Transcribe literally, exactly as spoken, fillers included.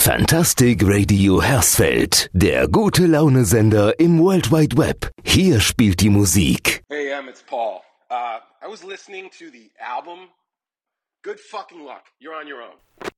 Fantastic Radio Hersfeld, der gute Laune-Sender im World Wide Web. Hier spielt die Musik. Hey, um, it's Paul. Uh, I was listening to the album. Good fucking luck. You're on your own.